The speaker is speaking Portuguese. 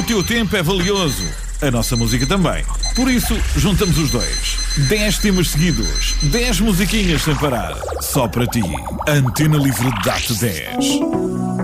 O teu tempo é valioso, a nossa música também. Por isso, juntamos os dois. 10 temas seguidos, 10 musiquinhas sem parar. Só para ti. Antena Livre dá-te 10.